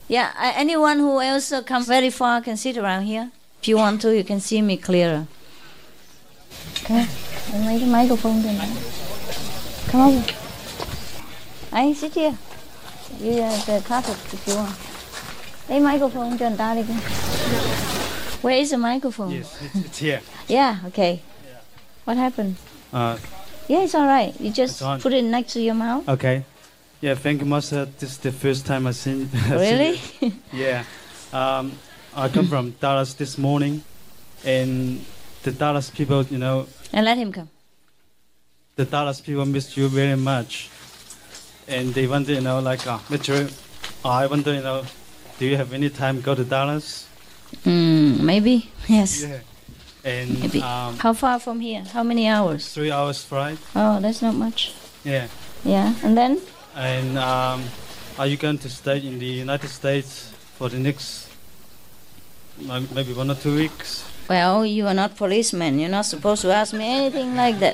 Yeah, anyone who else come very far can sit around here. If you want to, you can see me clearer. Okay, lấy cái microphone cho này. Come over. Anh sit here. You the carpet if you want. Lấy microphone cho người ta đi. Where is the microphone? Yes, it's here. Yeah, okay. What happened? Yeah, it's all right. You just put it next to your mouth. Okay. Yeah, thank you, Master. This is the first time I've seen. Really? Yeah. I come from Dallas this morning, and the Dallas people, you know. And let him come. The Dallas people miss you very much, and they wonder, you know, like, Mitchell, I wonder, you know, do you have any time to go to Dallas? Maybe. Yes. Yeah. And maybe. How far from here? How many hours? 3 hours flight. Oh, that's not much. Yeah. Yeah, and then? And are you going to stay in the United States for the next maybe 1 or 2 weeks? Well, you are not policeman. You're not supposed to ask me anything like that.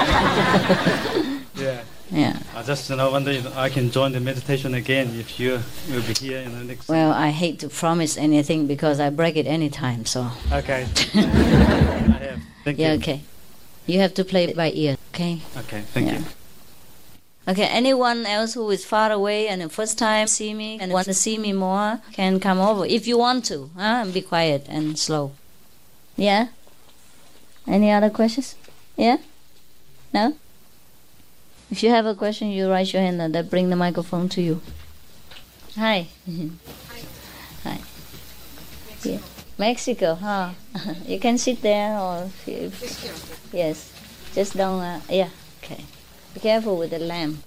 Yeah. Yeah. I just wonder if I can join the meditation again if you will be here in the next. Well, I hate to promise anything because I break it anytime. So. Okay. I have. Thank you. Yeah. Okay. You have to play it by ear. Okay. Okay. Thank you. Okay, anyone else who is far away and the first time see me and want to see me more can come over if you want to, and be quiet and slow. Yeah? Any other questions? Yeah? No? If you have a question, you raise your hand and they'll bring the microphone to you. Hi. Hi. Yeah. Mexico, huh? You can sit there or... Yes. Just don't... yeah, okay. Be careful with the lamp.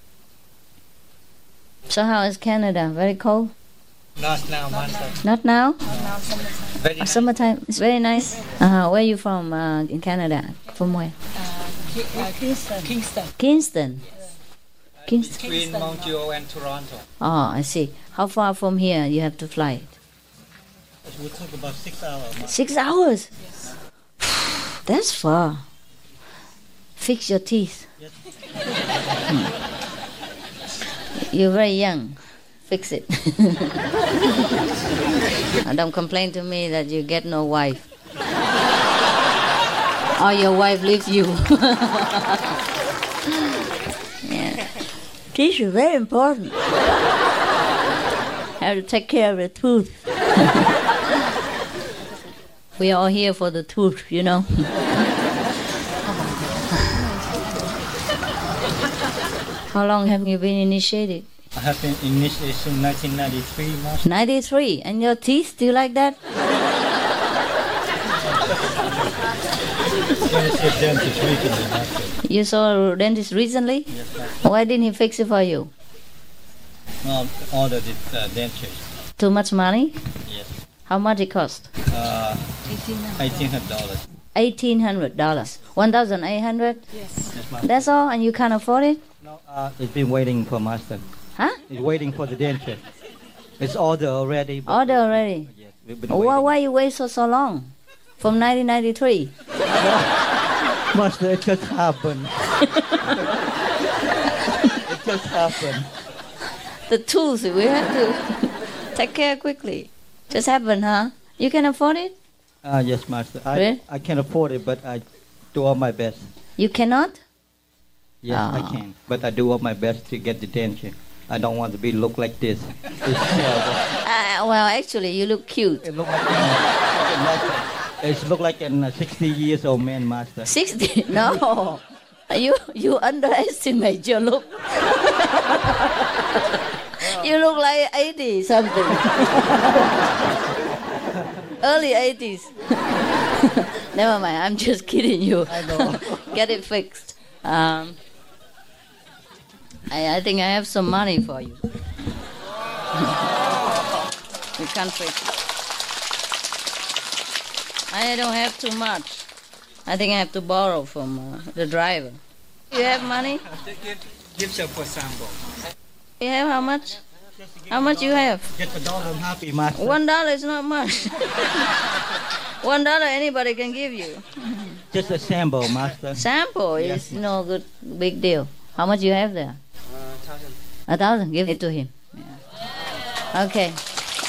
So how is Canada? Very cold? Not now, Master. Not now? Very nice. Summertime. It's very nice. Where are you from in Canada? From where? Kingston. Kingston. Kingston. Between Montreal and Toronto. Oh, I see. How far from here you have to fly it? It would take about 6 hours. 6 hours? Yes. That's far. Fix your teeth. Yes. You're very young. Fix it. Don't complain to me that you get no wife. Or your wife leaves you. Yeah. Teeth are very important. Have to take care of the tooth. We are all here for the tooth, you know. How long have you been initiated? I have been initiated in 1993, Master. 93, and your teeth still like that? Dentist recently, Master. You saw a dentist recently? Yes, Master. Why didn't he fix it for you? No, ordered it dentures. Too much money? Yes. How much it cost? $1,800. $1,800. $1,800? Yes. Yes, Master. That's all, and you can't afford it? No, it's been waiting for Master. Huh? It's waiting for the denture. It's ordered already. Order already? Yes, we've been Why you wait so long? From 1993? Master, it just happened. It just happened. The tools, we have to take care quickly. Just happened, huh? You can afford it? Yes, Master. Really? I can afford it, but I do all my best. You cannot? Yes, I can. But I do all my best to get the denture. I don't want to be look like this. It's terrible. Well, actually, you look cute. It look like look like a 60 years old man, Master. 60? No. You underestimate your look. You look like 80 something. Early 80s. Never mind, I'm just kidding you. I know. Get it fixed. I think I have some money for you. You can't fix it. I don't have too much. I think I have to borrow from the driver. You have money? Give some for sample. You have how much? How much you have? Get $1, I'm happy, Master. $1 is not much. $1 anybody can give you. Just a sample, Master. Sample Yes, is no good, big deal. How much you have there? 1,000. 1,000. Give it to him. Yeah. Okay.